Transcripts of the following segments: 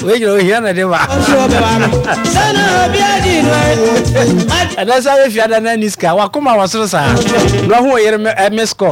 We you here na dem. And that's how if you had an niska wa kuma wasoro sa. No ho yere miss call.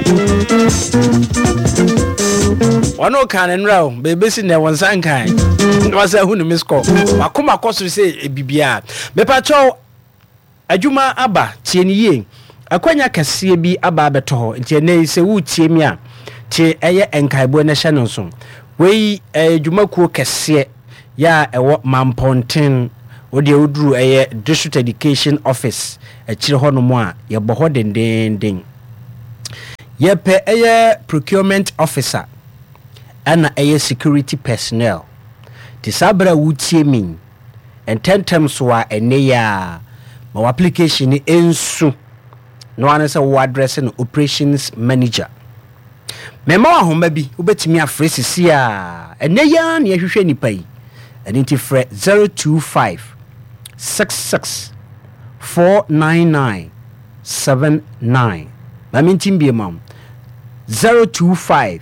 Wano kan enra o be si na won san kan. Was hu no miss call. Wa kuma koso say bibia. Me pa cho adwuma aba tie ni ye. Akwanya kase bi aba beto ho. Nti na se wu tie mi a. Tie eye enkaibo na hye no so. Wei adwuma kuo kase ya ewo Mamponten odi oduru eye District Education Office akire ho no mo a ye boho dendenden. Ye pe eye procurement officer ana eye security personnel. Tisabra wutie min ententem so a ene ya ma application ni ensu no ane se wo address no operations manager. Mema wa homa bi obetimi afresi si a ene ya na yehwehwe nipa yi enti frɛ 025 66 499 79. Mamintim bi mam 025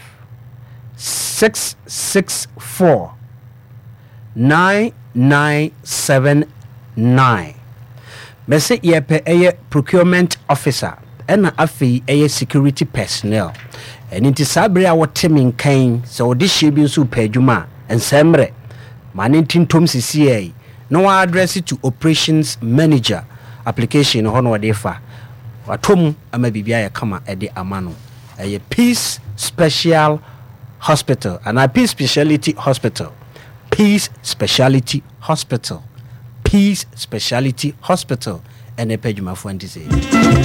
664 9979. Mese yepe eye procurement officer ena afei eye security personnel. Enti sabre a wotemin kan so odi hye nso padwuma ensemre manintin tom sisiei no address it to operations manager application hono wadefa watom ama bibia ya kama ede amano eye Peace Special Hospital and Peace Speciality Hospital. Peace Speciality Hospital. Peace Speciality Hospital. And a page my friend is